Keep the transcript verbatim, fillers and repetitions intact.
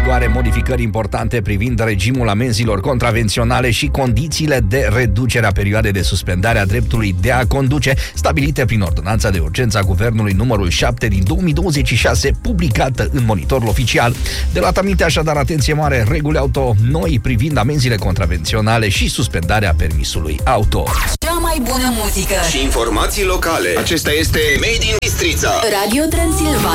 vigoare modificări importante privind regimul amenzilor contravenționale și condițiile de reducere a perioadei de suspendare a dreptului de a conduce, stabilite prin ordonanța de urgență a Guvernului numărul șapte din două mii douăzeci și șase, publicată în Monitorul Oficial. De la aminte așadar, atenție mare, reguli auto noi privind amenziile contravenționale și suspendarea permisului auto. Cea mai bună muzică și informații locale. Acesta este Made in Bistrița. Radio Transilvania.